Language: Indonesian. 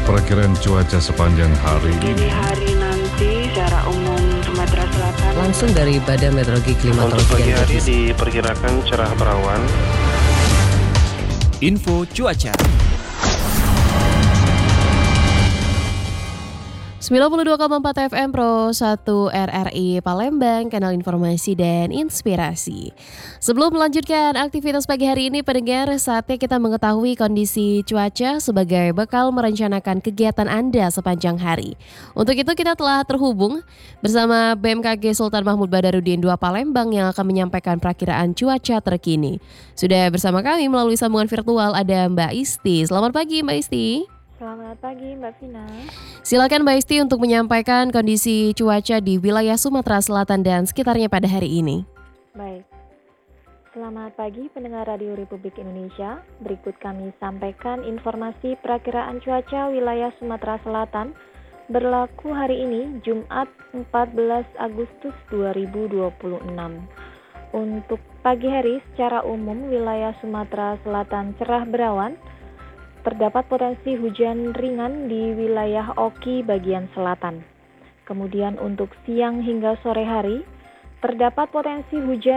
perakiraan cuaca sepanjang hari Jadi ini. hari nanti secara umum Sumatera Selatan. Langsung dari Badan Meteorologi Untuk Klimatologi pagi dan hari Geofisika. diperkirakan cerah berawan. Info cuaca. 92,4 FM Pro 1 RRI Palembang, kanal informasi dan inspirasi. Sebelum melanjutkan aktivitas pagi hari ini, pendengar, saatnya kita mengetahui kondisi cuaca sebagai bekal merencanakan kegiatan Anda sepanjang hari. Untuk itu kita telah terhubung bersama BMKG Sultan Mahmud Badarudin II Palembang yang akan menyampaikan perakiraan cuaca terkini. Sudah bersama kami melalui sambungan virtual ada Mbak Isti. Selamat pagi Mbak Isti. Selamat pagi Mbak Vina. Silakan Mbak Isti untuk menyampaikan kondisi cuaca di wilayah Sumatera Selatan dan sekitarnya pada hari ini. Baik. Selamat pagi pendengar Radio Republik Indonesia. Berikut kami sampaikan informasi perakiraan cuaca wilayah Sumatera Selatan berlaku hari ini Jumat 14 Agustus 2026. Untuk pagi hari secara umum wilayah Sumatera Selatan cerah berawan. Terdapat potensi hujan ringan di wilayah Oki bagian selatan. Kemudian untuk siang hingga sore hari, terdapat potensi hujan